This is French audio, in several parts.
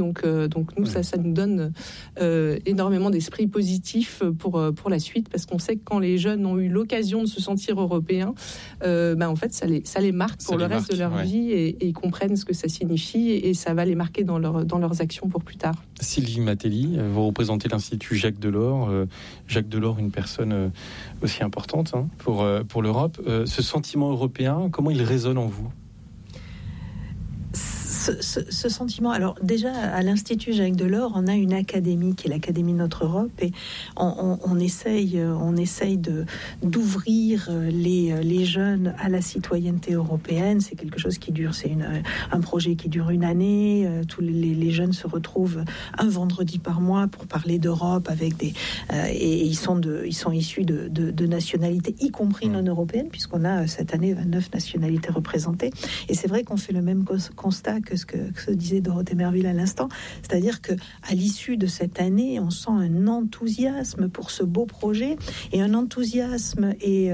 Donc nous, ça nous donne énormément d'esprit positif pour la suite, parce qu'on sait que quand les jeunes ont eu l'occasion de se sentir européens, en fait, ça les marque pour le reste de leur vie, et ils comprennent ce que ça signifie, et ça va les marquer dans leurs actions pour plus tard. Sylvie Matelli, vous représentez l'Institut Jacques Delors. Jacques Delors, une personne aussi importante pour l'Europe. Ce sentiment européen, comment il résonne en vous ? Ce sentiment, alors déjà à l'Institut Jacques Delors, on a une académie qui est l'Académie Notre Europe, et on essaye d'ouvrir les jeunes à la citoyenneté européenne. C'est quelque chose qui dure, c'est un projet qui dure une année. Tous les jeunes se retrouvent un vendredi par mois pour parler d'Europe avec et ils sont issus de nationalités, y compris non européennes, puisqu'on a cette année 29 nationalités représentées. Et c'est vrai qu'on fait le même constat que ce que disait Dorothée Merville à l'instant, c'est-à-dire que à l'issue de cette année, on sent un enthousiasme pour ce beau projet, et un enthousiasme et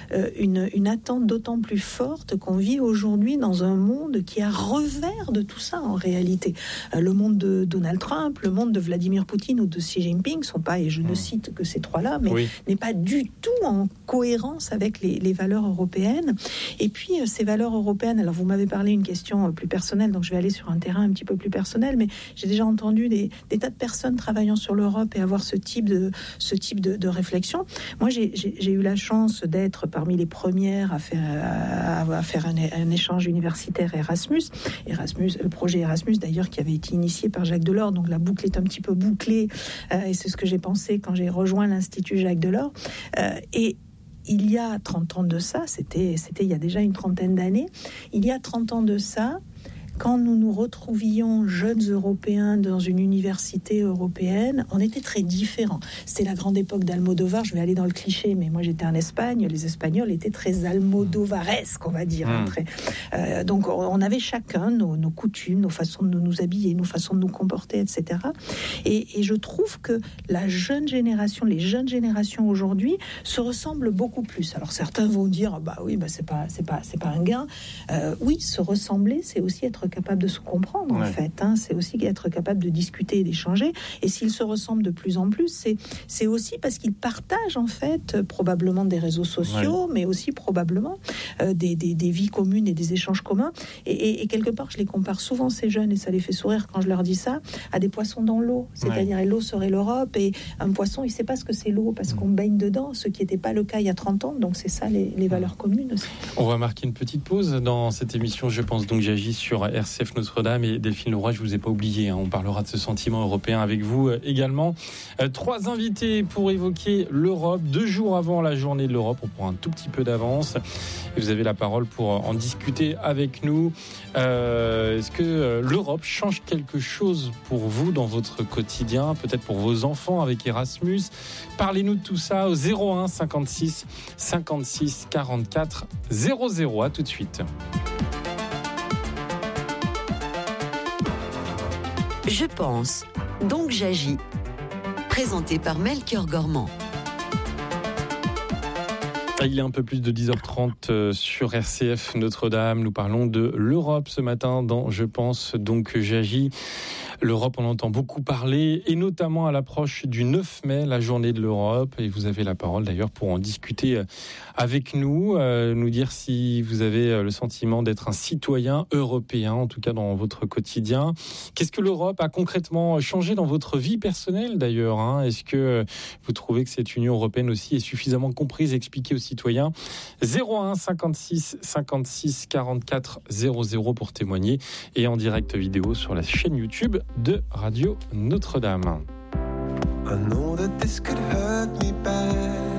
une attente d'autant plus forte qu'on vit aujourd'hui dans un monde qui est à revers de tout ça en réalité. Le monde de Donald Trump, le monde de Vladimir Poutine ou de Xi Jinping sont pas, et je ne cite que ces trois-là, mais n'est pas du tout en cohérence avec les valeurs européennes. Et puis ces valeurs européennes, alors vous m'avez parlé une question plus personnelle, donc je vais aller sur un terrain un petit peu plus personnel, mais j'ai déjà entendu des tas de personnes travaillant sur l'Europe et avoir ce type de réflexion. Moi, j'ai eu la chance d'être parmi les premières à faire un échange universitaire Erasmus, le projet Erasmus d'ailleurs qui avait été initié par Jacques Delors, donc la boucle est un petit peu bouclée, et c'est ce que j'ai pensé quand j'ai rejoint l'Institut Jacques Delors. Et il y a 30 ans de ça, c'était il y a déjà une trentaine d'années, il y a 30 ans de ça, quand nous nous retrouvions jeunes Européens dans une université européenne, on était très différents. C'était la grande époque d'Almodovar, je vais aller dans le cliché, mais moi j'étais en Espagne, les Espagnols étaient très almodovaresques, on va dire. Donc on avait chacun nos coutumes, nos façons de nous habiller, nos façons de nous comporter, etc. Et je trouve que les jeunes générations aujourd'hui se ressemblent beaucoup plus. Alors certains vont dire, c'est pas un gain. Oui, se ressembler, c'est aussi être capable de se comprendre, en fait. C'est aussi être capable de discuter et d'échanger. Et s'ils se ressemblent de plus en plus, c'est aussi parce qu'ils partagent, en fait, probablement des réseaux sociaux, mais aussi probablement des vies communes et des échanges communs. Et quelque part, je les compare souvent, ces jeunes, et ça les fait sourire quand je leur dis ça, à des poissons dans l'eau. C'est-à-dire, l'eau serait l'Europe, et un poisson, il ne sait pas ce que c'est l'eau, parce qu'on baigne dedans, ce qui n'était pas le cas il y a 30 ans. Donc, c'est ça, les valeurs communes aussi. On va marquer une petite pause dans cette émission, je pense, donc j'agis sur RCF Notre-Dame, et Delphine Leroy, je ne vous ai pas oublié, on parlera de ce sentiment européen avec vous également. 3 invités pour évoquer l'Europe, 2 jours avant la journée de l'Europe, on prend un tout petit peu d'avance, et vous avez la parole pour en discuter avec nous. Est-ce que l'Europe change quelque chose pour vous dans votre quotidien, peut-être pour vos enfants avec Erasmus? Parlez-nous de tout ça au 01 56 56 44 00. À tout de suite. Je pense, donc j'agis. Présenté par Melchior Gormand. Il est un peu plus de 10h30 sur RCF Notre-Dame. Nous parlons de l'Europe ce matin dans Je pense, donc j'agis. L'Europe, on entend beaucoup parler, et notamment à l'approche du 9 mai, la journée de l'Europe. Et vous avez la parole d'ailleurs pour en discuter avec nous, nous dire si vous avez le sentiment d'être un citoyen européen, en tout cas dans votre quotidien. Qu'est-ce que l'Europe a concrètement changé dans votre vie personnelle d'ailleurs, Est-ce que vous trouvez que cette Union européenne aussi est suffisamment comprise et expliquée aux citoyens? 01 56 56 44 00 pour témoigner, et en direct vidéo sur la chaîne YouTube de Radio Notre-Dame. I know that this could hurt me bad.